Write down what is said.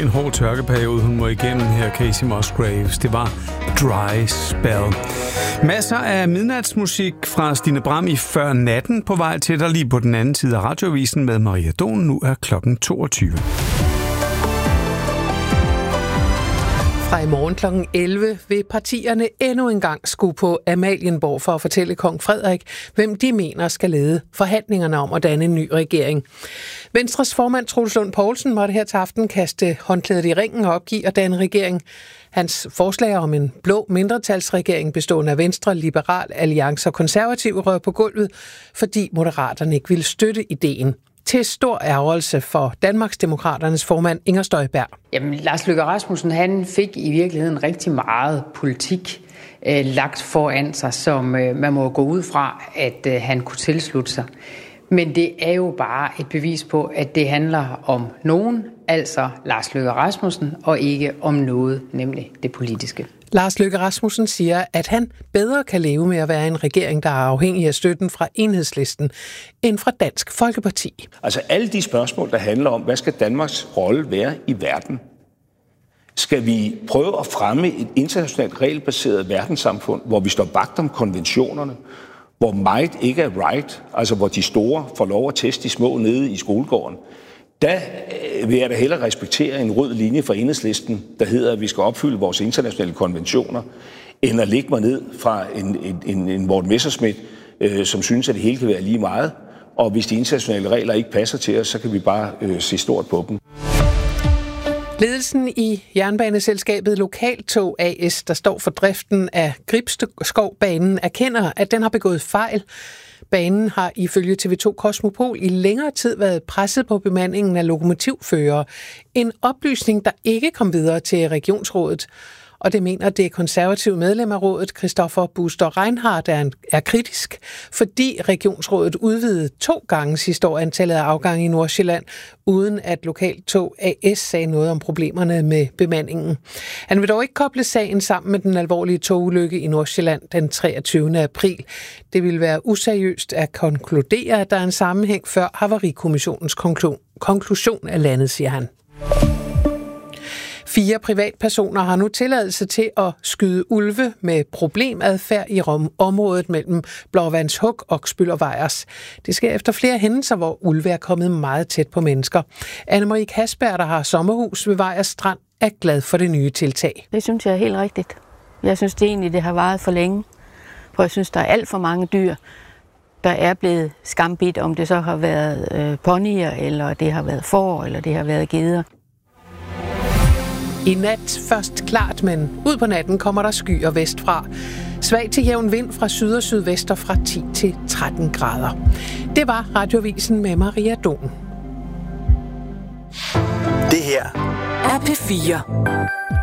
en hård tørkeperiode, hun må igennem her, Kacey Musgraves. Det var Dry Spell. Masser af midnatsmusik fra Stine Bram i Før Natten på vej til dig lige på den anden side af Radioavisen med Maria Don. Nu er klokken 22. Fra i morgen kl. 11 vil partierne endnu en gang skue på Amalienborg for at fortælle kong Frederik, hvem de mener skal lede forhandlingerne om at danne en ny regering. Venstres formand Troels Lund Poulsen måtte her til aften kaste håndklædet i ringen og opgive at danne regering. Hans forslag om en blå mindretalsregering bestående af Venstre, Liberal Alliance og Konservative røg på gulvet, fordi Moderaterne ikke ville støtte ideen. Til stor ærgelse for Danmarksdemokraternes formand Inger Støjberg. Jamen, Lars Løkke Rasmussen, han fik i virkeligheden rigtig meget politik lagt foran sig, som man må gå ud fra, at han kunne tilslutte sig. Men det er jo bare et bevis på, at det handler om nogen, altså Lars Løkke Rasmussen, og ikke om noget, nemlig det politiske. Lars Løkke Rasmussen siger, at han bedre kan leve med at være en regering, der er afhængig af støtten fra Enhedslisten, end fra Dansk Folkeparti. Altså alle de spørgsmål, der handler om, hvad skal Danmarks rolle være i verden? Skal vi prøve at fremme et internationalt regelbaseret verdenssamfund, hvor vi står vagt om konventionerne, hvor might ikke er right, altså hvor de store får lov at teste de små nede i skolegården? Der vil jeg da hellere respektere en rød linje fra Enhedslisten, der hedder, at vi skal opfylde vores internationale konventioner, end at lægge mig ned fra en Morten Messerschmidt, som synes, at det hele kan være lige meget. Og hvis de internationale regler ikke passer til os, så kan vi bare se stort på dem. Ledelsen i jernbaneselskabet Lokaltog AS, der står for driften af Gribskovbanen, erkender, at den har begået fejl. Banen har ifølge TV2 Kosmopol i længere tid været presset på bemandingen af lokomotivførere. En oplysning, der ikke kom videre til regionsrådet. Og det mener det konservative medlem af rådet, Christoffer Buster Reinhardt, er kritisk, fordi regionsrådet udvidede 2 gange sidste år antallet af afgange i Nordsjælland, uden at Lokaltog AS sagde noget om problemerne med bemandingen. Han vil dog ikke koble sagen sammen med den alvorlige togulykke i Nordsjælland den 23. april. Det vil være useriøst at konkludere, at der er en sammenhæng før Havarikommissionens konklusion er landet, siger han. 4 privatpersoner har nu tilladelse til at skyde ulve med problemadfærd i området mellem Blåvandshuk og Oksbøl og Vejers. Det sker efter flere hændelser, hvor ulve er kommet meget tæt på mennesker. Anne-Marie Kasper, der har sommerhus ved Vejers Strand, er glad for det nye tiltag. Det synes jeg er helt rigtigt. Jeg synes det egentlig, det har varet for længe. For jeg synes, der er alt for mange dyr, der er blevet skambidt, om det så har været ponyer, eller det har været får, eller det har været geder. I nat først klart, men ud på natten kommer der skyer vestfra. Svag til jævn vind fra syd og sydvest og fra 10 til 13 grader. Det var Radioavisen med Maria Don. Det her er P4.